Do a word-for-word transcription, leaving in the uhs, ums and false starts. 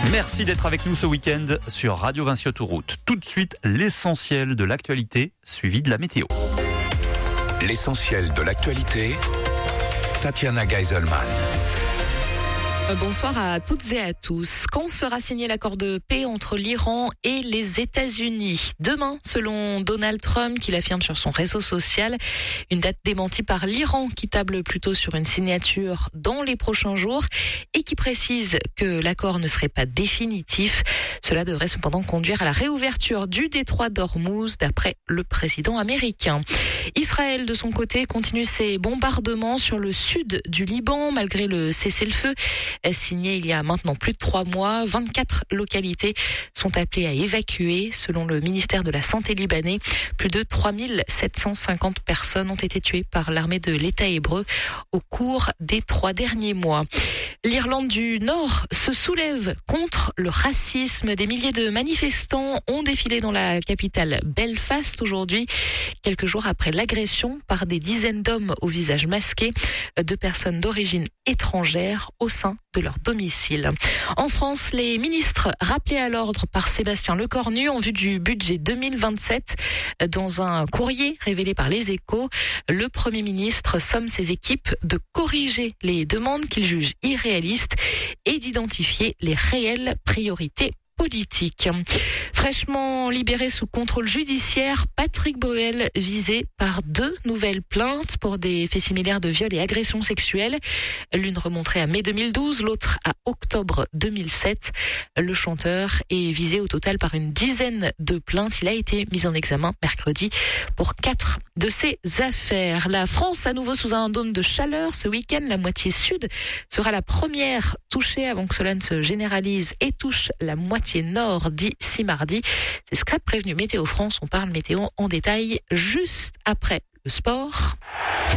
Merci d'être avec nous ce week-end sur Radio Vinci Autoroute. Tout de suite, l'essentiel de l'actualité, suivi de la météo. L'essentiel de l'actualité, Tatiana Geiselman. Bonsoir à toutes et à tous. Quand sera signé l'accord de paix entre l'Iran et les États-Unis? Demain, selon Donald Trump, qui l'affirme sur son réseau social. Une date démentie par l'Iran qui table plutôt sur une signature dans les prochains jours et qui précise que l'accord ne serait pas définitif. Cela devrait cependant conduire à la réouverture du détroit d'Ormuz, d'après le président américain. Israël, de son côté, continue ses bombardements sur le sud du Liban, malgré le cessez-le-feu signé il y a maintenant plus de trois mois. vingt-quatre localités sont appelées à évacuer. Selon le ministère de la Santé libanais, plus de trois mille sept cent cinquante personnes ont été tuées par l'armée de l'État hébreu au cours des trois derniers mois. L'Irlande du Nord se soulève contre le racisme. Des milliers de manifestants ont défilé dans la capitale Belfast aujourd'hui, quelques jours après l'agression par des dizaines d'hommes au visage masqué de personnes d'origine étrangère au sein de leur domicile. En France, les ministres rappelés à l'ordre par Sébastien Lecornu en vue du budget deux mille vingt-sept. Dans un courrier révélé par Les Échos, le Premier ministre somme ses équipes de corriger les demandes qu'il juge irréalistes et d'identifier les réelles priorités politique. Fraîchement libéré sous contrôle judiciaire, Patrick Bruel visé par deux nouvelles plaintes pour des faits similaires de viol et agressions sexuelles. L'une remonterait à mai deux mille douze, l'autre à octobre deux mille sept. Le chanteur est visé au total par une dizaine de plaintes. Il a été mis en examen mercredi pour quatre de ses affaires. La France à nouveau sous un dôme de chaleur ce week-end. La moitié sud sera la première touchée avant que cela ne se généralise et touche la moitié nord d'ici mardi. C'est ce qu'a prévenu Météo France. On parle météo en détail juste après le sport.